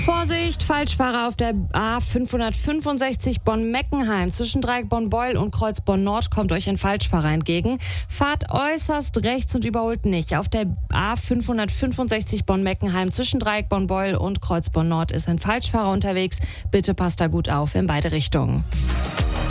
Vorsicht, Falschfahrer auf der A565 Bonn-Meckenheim. Zwischen Dreieck Bonn-Beul und Kreuz Bonn-Nord kommt euch ein Falschfahrer entgegen. Fahrt äußerst rechts und überholt nicht. Auf der A565 Bonn-Meckenheim zwischen Dreieck Bonn-Beul und Kreuz Bonn-Nord ist ein Falschfahrer unterwegs. Bitte passt da gut auf in beide Richtungen.